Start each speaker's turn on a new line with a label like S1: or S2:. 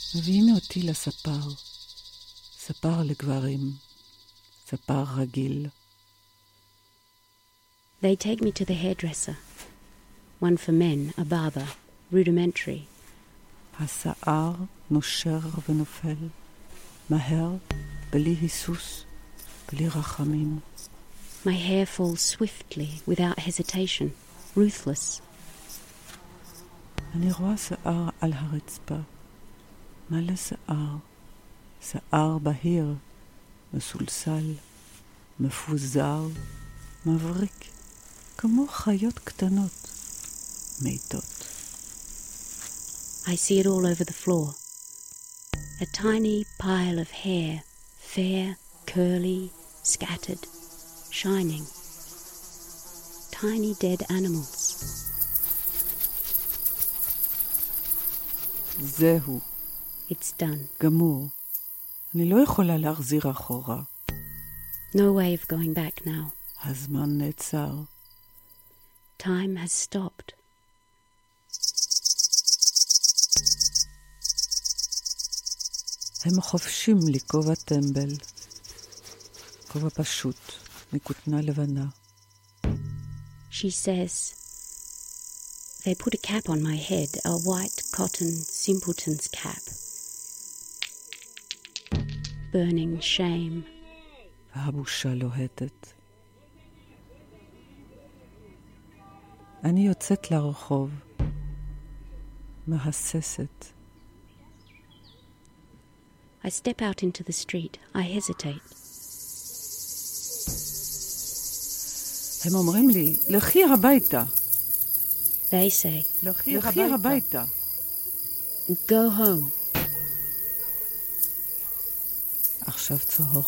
S1: מביאים אותי לספר, ספר לגברים, ספר רגיל.
S2: They take me to the hairdresser. One for men, a barber, rudimentary.
S1: השיער נושר ונופל, מהר, בלי היסוס, בלי רחמים.
S2: My hair falls swiftly, without hesitation, ruthless.
S1: אני רואה שיער על הרצפה, מלא שיער, שיער בהיר, מסולסל, מפוזר, מבריק, כמו חיות קטנות, מתות.
S2: I see it all over the floor. A tiny pile of hair, fair, curly, scattered, shining. Tiny dead animals.
S1: זהו.
S2: It's done.
S1: גמור. אני לא יכולה להחזיר אחורה.
S2: No way of going back now.
S1: הזמן נעצר.
S2: Time has stopped.
S1: הם חופשים לי כובע טמבל. כובע פשוט, מכותנה לבנה.
S2: She says, they put a cap on my head, a white cotton simpleton's cap. Burning shame.
S1: והבושה לוהטת. אני יוצאת לרחוב, מהססת.
S2: I step out into the street. I hesitate.
S1: הם אומרים לי, לכי הביתה.
S2: They say,
S1: לכי הביתה.
S2: go home.
S1: עכשיו צהור